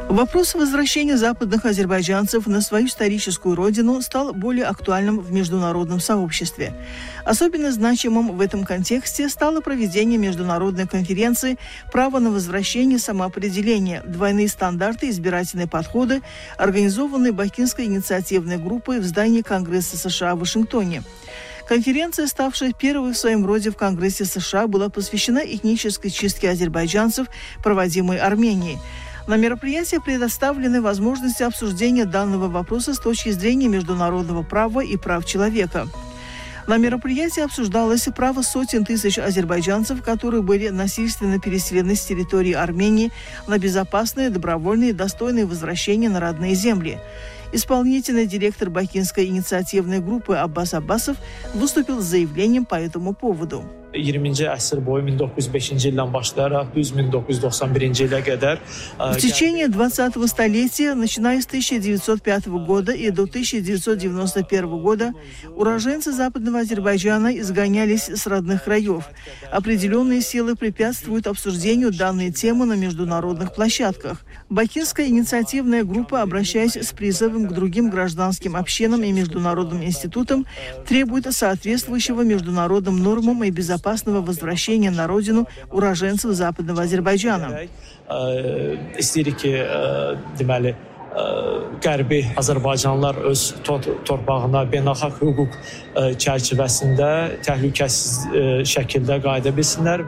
Вопрос возвращения западных азербайджанцев на свою историческую родину стал более актуальным в международном сообществе. Особенно значимым в этом контексте стало проведение международной конференции «Право на возвращение самоопределения. Двойные стандарты, избирательные подходы», организованной Бакинской инициативной группой в здании Конгресса США в Вашингтоне. Конференция, ставшая первой в своем роде в Конгрессе США, была посвящена этнической чистке азербайджанцев, проводимой Арменией. На мероприятии предоставлены возможности обсуждения данного вопроса с точки зрения международного права и прав человека. На мероприятии обсуждалось право сотен тысяч азербайджанцев, которые были насильственно переселены с территории Армении, на безопасное, добровольное и достойное возвращение на родные земли. Исполнительный директор Бакинской инициативной группы Аббас Аббасов выступил с заявлением по этому поводу. 20-ci əsr boyu 1905-ci ildən başlayaraq düz 1991-ci ilə qədər В течение 20-го столетия, начиная с 1905 года и до 1991 года, уроженцы Западного Азербайджана изгонялись с родных краев. Определенные силы препятствуют обсуждению данной темы на международных площадках. Бакинская инициативная группа, обращаясь с призывом к другим гражданским общинам и международным институтам, требует соответствующего международным нормам и безопасного возвращения на родину уроженцев Западного Азербайджана. İstəyirik ki, deməli, Qərbi Azərbaycanlılar öz torpağına beynəlxalq hüquq çərçivəsində təhlükəsiz şəkildə qayıda bilsinlər.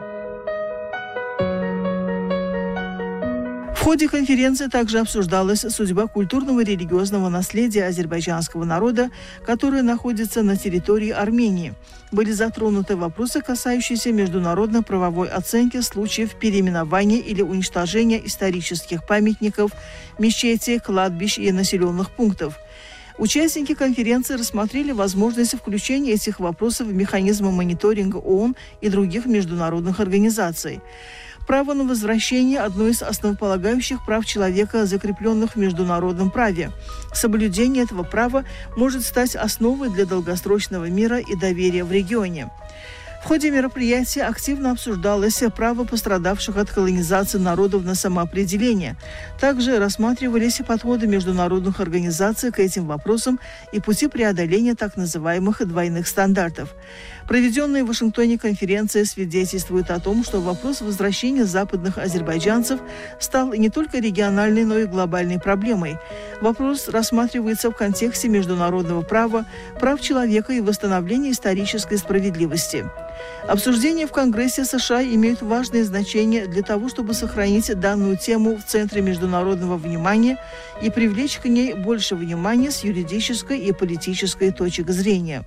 В ходе конференции также обсуждалась судьба культурного и религиозного наследия азербайджанского народа, которое находится на территории Армении. Были затронуты вопросы, касающиеся международной правовой оценки случаев переименования или уничтожения исторических памятников, мечетей, кладбищ и населенных пунктов. Участники конференции рассмотрели возможность включения этих вопросов в механизмы мониторинга ООН и других международных организаций. Право на возвращение – одно из основополагающих прав человека, закрепленных в международном праве. Соблюдение этого права может стать основой для долгосрочного мира и доверия в регионе. В ходе мероприятия активно обсуждалось право пострадавших от колонизации народов на самоопределение. Также рассматривались подходы международных организаций к этим вопросам и пути преодоления так называемых двойных стандартов. Проведенная в Вашингтоне конференция свидетельствует о том, что вопрос возвращения западных азербайджанцев стал не только региональной, но и глобальной проблемой. Вопрос рассматривается в контексте международного права, прав человека и восстановления исторической справедливости. Обсуждения в Конгрессе США имеют важное значение для того, чтобы сохранить данную тему в центре международного внимания и привлечь к ней больше внимания с юридической и политической точек зрения.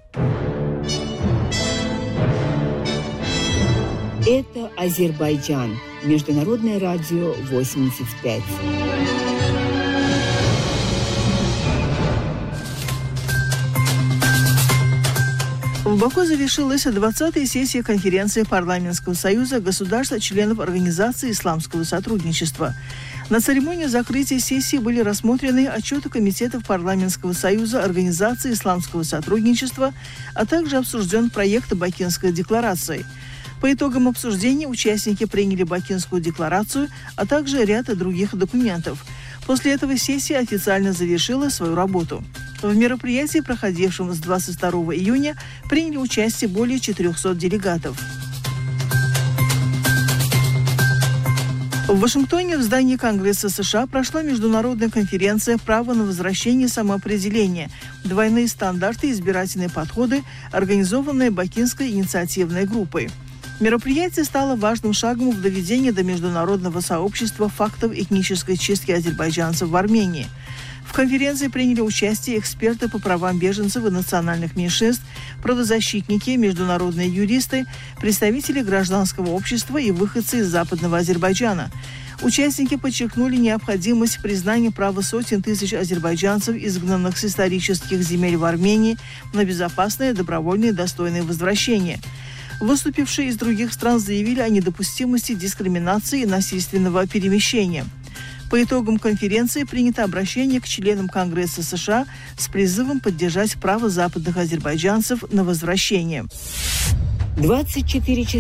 Это Азербайджан. Международное радио 85. В Баку завершилась 20-я сессия конференции Парламентского союза государств-членов Организации исламского сотрудничества. На церемонии закрытия сессии были рассмотрены отчеты комитетов Парламентского союза Организации исламского сотрудничества, а также обсужден проект Бакинской декларации. По итогам обсуждения участники приняли Бакинскую декларацию, а также ряд других документов. После этого сессия официально завершила свою работу. В мероприятии, проходившем с 22 июня, приняли участие более 400 делегатов. В Вашингтоне в здании Конгресса США прошла международная конференция «Право на возвращение самоопределения. Двойные стандарты, избирательные подходы», организованная Бакинской инициативной группой. Мероприятие стало важным шагом в доведении до международного сообщества фактов этнической чистки азербайджанцев в Армении. В конференции приняли участие эксперты по правам беженцев и национальных меньшинств, правозащитники, международные юристы, представители гражданского общества и выходцы из Западного Азербайджана. Участники подчеркнули необходимость признания права сотен тысяч азербайджанцев, изгнанных с исторических земель в Армении, на безопасное, добровольное и достойное возвращение. Выступившие из других стран заявили о недопустимости дискриминации и насильственного перемещения. По итогам конференции принято обращение к членам Конгресса США с призывом поддержать право западных азербайджанцев на возвращение. 24 часа.